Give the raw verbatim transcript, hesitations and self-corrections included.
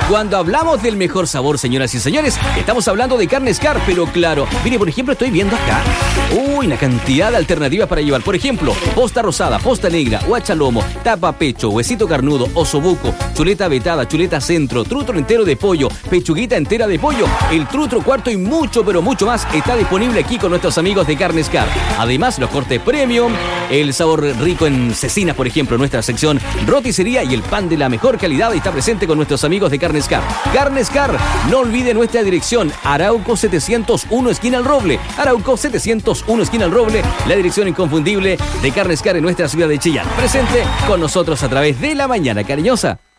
Cuando hablamos del mejor sabor, señoras y señores, estamos hablando de Carnes Car, pero claro, mire, por ejemplo, estoy viendo acá, uy, una cantidad de alternativas para llevar. Por ejemplo, posta rosada, posta negra, guachalomo, tapa pecho, huesito carnudo, osobuco, chuleta vetada, chuleta centro, trutro entero de pollo, pechuguita entera de pollo, el trutro cuarto y mucho, pero mucho más está disponible aquí con nuestros amigos de Carnes Car. Además, los cortes premium, el sabor rico en cecinas, por ejemplo, nuestra sección roticería y el pan de la mejor calidad está presente con nuestros amigos de Carnes Car. Carnes Car, no olvide nuestra dirección, Arauco setecientos uno, esquina El Roble. Arauco setecientos uno, esquina El Roble, la dirección inconfundible de Carnes Car en nuestra ciudad de Chillán. Presente con nosotros a través de La Mañana Cariñosa.